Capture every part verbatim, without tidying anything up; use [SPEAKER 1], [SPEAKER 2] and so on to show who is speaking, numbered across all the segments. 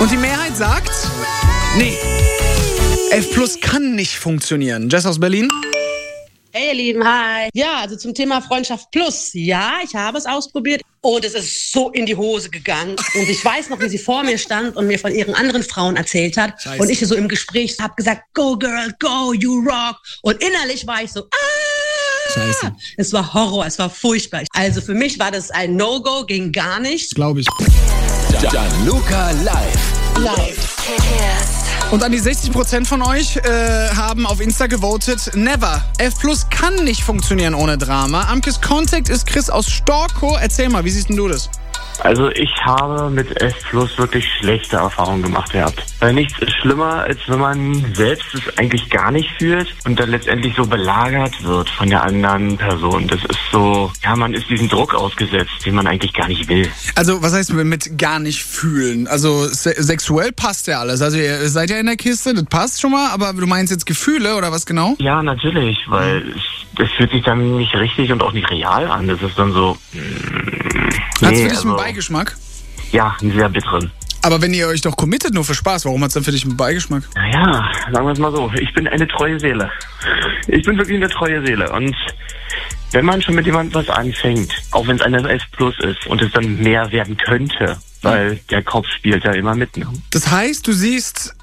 [SPEAKER 1] Und die Mehrheit sagt, nee, F Plus kann nicht funktionieren. Jess aus Berlin?
[SPEAKER 2] Hey ihr Lieben, hi. Ja, also zum Thema Freundschaft Plus. Ja, ich habe es ausprobiert und es ist so in die Hose gegangen. Und ich weiß noch, wie sie vor mir stand und mir von ihren anderen Frauen erzählt hat. Scheiße. Und ich so im Gespräch habe gesagt, go girl, go, you rock. Und innerlich war ich so, ah!
[SPEAKER 1] Scheiße.
[SPEAKER 2] Es war Horror, es war furchtbar. Also für mich war das ein No-Go, ging gar nicht.
[SPEAKER 1] Glaube ich.
[SPEAKER 3] Gianluca live.
[SPEAKER 2] Live.
[SPEAKER 1] Und an die sechzig Prozent von euch äh, haben auf Insta gewotet, never. F Plus kann nicht funktionieren ohne Drama. Amkes Contact ist Chris aus Storkow. Erzähl mal, wie siehst denn du das?
[SPEAKER 4] Also ich habe mit F Plus wirklich schlechte Erfahrungen gemacht gehabt. Weil nichts ist schlimmer, als wenn man selbst es eigentlich gar nicht fühlt und dann letztendlich so belagert wird von der anderen Person. Das ist so, ja, man ist diesem Druck ausgesetzt, den man eigentlich gar nicht will.
[SPEAKER 1] Also was heißt mit gar nicht fühlen? Also se- sexuell passt ja alles. Also ihr seid ja in der Kiste, das passt schon mal, aber du meinst jetzt Gefühle oder was genau?
[SPEAKER 4] Ja, natürlich, weil es, es fühlt sich dann nicht richtig und auch nicht real an. Das ist dann so... Mm,
[SPEAKER 1] Hat's
[SPEAKER 4] nee,
[SPEAKER 1] für dich
[SPEAKER 4] also,
[SPEAKER 1] einen Beigeschmack?
[SPEAKER 4] Ja, einen sehr bitteren.
[SPEAKER 1] Aber wenn ihr euch doch committet nur für Spaß, warum hat's dann für dich einen Beigeschmack?
[SPEAKER 4] Naja, sagen wir es mal so, ich bin eine treue Seele. Ich bin wirklich eine treue Seele und wenn man schon mit jemandem was anfängt, auch wenn es eine F Plus ist und es dann mehr werden könnte, weil der Kopf spielt ja immer mit. Ne?
[SPEAKER 1] Das heißt, du siehst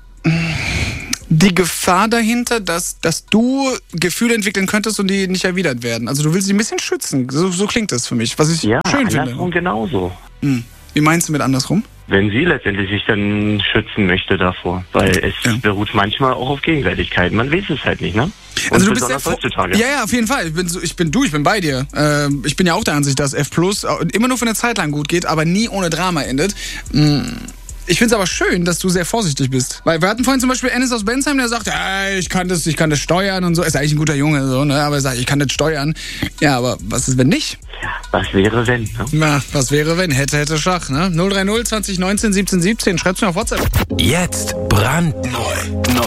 [SPEAKER 1] die Gefahr dahinter, dass, dass du Gefühle entwickeln könntest und die nicht erwidert werden. Also du willst sie ein bisschen schützen. So, so klingt das für mich, was ich
[SPEAKER 4] ja,
[SPEAKER 1] schön finde.
[SPEAKER 4] andersrum genauso.
[SPEAKER 1] Hm. Wie meinst du mit andersrum?
[SPEAKER 4] Wenn sie letztendlich sich dann schützen möchte davor, weil es
[SPEAKER 1] ja.
[SPEAKER 4] beruht manchmal auch auf Gegenseitigkeit. Man weiß es halt nicht, ne? Und
[SPEAKER 1] also du bist sehr froh-
[SPEAKER 4] heutzutage.
[SPEAKER 1] Ja, ja, auf jeden Fall. Ich bin, so, ich bin du, ich bin bei dir. Äh, ich bin ja auch der Ansicht, dass F Plus immer nur für eine Zeit lang gut geht, aber nie ohne Drama endet. Hm. Ich finde es aber schön, dass du sehr vorsichtig bist. Weil wir hatten vorhin zum Beispiel Ennis aus Bensheim, der sagt, ja, ich kann das, ich kann das steuern und so. Ist eigentlich ein guter Junge, so, ne? Aber er sagt, ich kann das steuern. Ja, aber was ist, wenn nicht?
[SPEAKER 4] Ja, was wäre, wenn? Ne?
[SPEAKER 1] Na, was wäre, wenn? Hätte, hätte Schach, ne? null drei null zwanzig neunzehn siebzehn siebzehn. Schreib's mir auf WhatsApp.
[SPEAKER 3] Jetzt brandneu. Neu.